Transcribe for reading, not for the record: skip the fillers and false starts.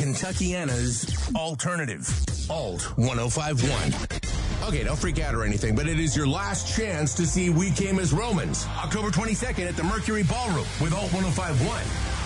Kentuckiana's alternative. Alt 1051. Okay, don't freak out or anything, but it is your last chance to see We Came as Romans. October 22nd at the Mercury Ballroom with Alt 1051.